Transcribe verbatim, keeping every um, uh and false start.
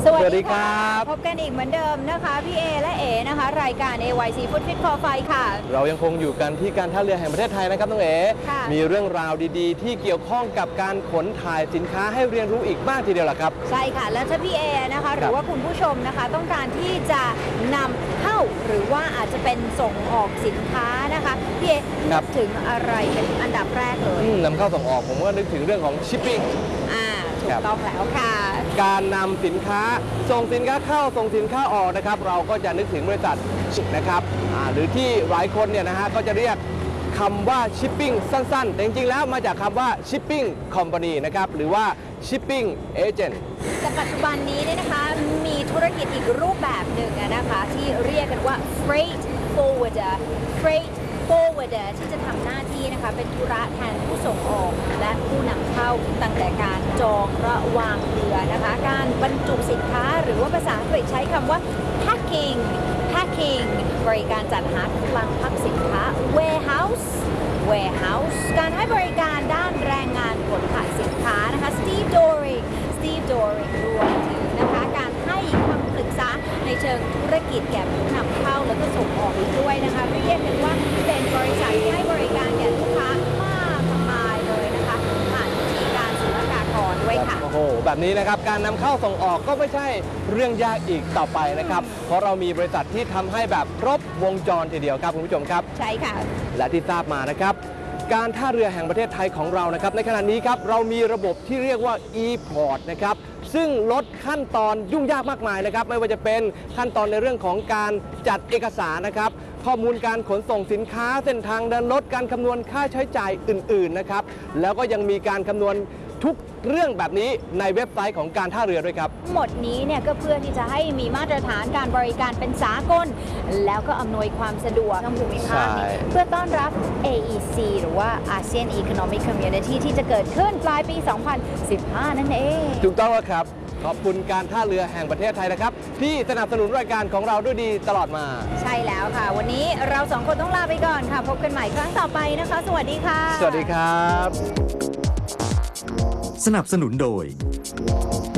สวัสดีครับพบกันอีกเหมือนเดิมนะคะพี่เอและเอนะคะรายการ เอ วาย ซี Food Fit for Five ค่ะเรายังคงอยู่กันที่การท่าเรือแห่งประเทศไทยนะครับน้องเอมีเรื่องราวดีๆที่เกี่ยวข้องกับการขนถ่ายสินค้าให้เรียนรู้อีกมากทีเดียวล่ะครับใช่ค่ะและถ้าพี่เอนะคะหรือว่าคุณผู้ชมนะคะต้องการที่จะนำเข้าหรือว่าอาจจะเป็นส่งออกสินค้านะคะพี่เอนึกถึงอะไรเป็นอันดับแรกเลยนำเข้าส่งออกผมก็นึกถึงเรื่องของชิปปิ้งอ่าถูกต้องแล้วค่ะการนำสินค้าส่งสินค้าเข้าส่งสินค้าออกนะครับเราก็จะนึกถึงบริษัทชิปนะครับหรือที่หลายคนเนี่ยนะฮะก็จะเรียกคำว่าชิปปิ้งสั้นๆแต่จริงๆแล้วมาจากคำว่าชิปปิ้งคอมพานีนะครับหรือว่าชิปปิ้งเอเจนต์แต่ปัจจุบันนี้เนี่ยนะคะมีธุรกิจอีกรูปแบบหนึ่งนะคะที่เรียกกันว่า freight forwarder freight forwarder ที่จะทำหน้าที่นะคะเป็นธุระแทนผู้ส่งออกและผู้นำเข้าตั้งแต่การจองระวางเรือนะคะการบรรจุสินค้าหรือว่าภาษาอังกฤษใช้คำว่า packing packing บริการจัดหาคลังพักสินค้า warehouse warehouse การให้บริการด้านแรงงานขนถ่ายสินค้านะคะ Steve Doring Steve Doring รวมถึงนะคะการให้คำปรึกษาในเชิงธุรกิจแก่ผู้นำเข้าแล้วก็ส่งออกอีกด้วยนะคะเรียกกันว่าเป็นบริษัทที่ให้บริการแก่ลูกค้ามากมายเลยนะคะผ่านวิธีการศุลกากรด้วยค่ะโอ้โหแบบนี้นะครับการนำเข้าส่งออกก็ไม่ใช่เรื่องยากอีกต่อไปนะครับเพราะเรามีบริษัทที่ทำให้แบบครบวงจรทีเดียวครับคุณผู้ชมครับใช่ค่ะและที่ทราบมานะครับการท่าเรือแห่งประเทศไทยของเรานะครับในขณะนี้ครับเรามีระบบที่เรียกว่า e-port นะครับซึ่งลดขั้นตอนยุ่งยากมากมายนะครับไม่ว่าจะเป็นขั้นตอนในเรื่องของการจัดเอกสารนะครับข้อมูลการขนส่งสินค้าเส้นทางเดินรถการคำนวณค่าใช้จ่ายอื่นๆนะครับแล้วก็ยังมีการคำนวณทุกเรื่องแบบนี้ในเว็บไซต์ของการท่าเรือด้วยครับหมดนี้เนี่ยก็เพื่อที่จะให้มีมาตรฐานการบริการเป็นสากลแล้วก็อำนวยความสะดวกทั้งภูมิภาคเพื่อต้อนรับ เอ อี ซี หรือว่า ASEAN Economic Community ที่จะเกิดขึ้นปลายปี สองพันสิบห้า นั่นเองถูกต้องแล้วครับขอบคุณการท่าเรือแห่งประเทศไทยนะครับที่สนับสนุนรายการของเราด้วยดีตลอดมาใช่แล้วค่ะวันนี้เราสองคนต้องลาไปก่อนค่ะพบกันใหม่ครั้งต่อไปนะคะสวัสดีค่ะสวัสดีครับสนับสนุนโดย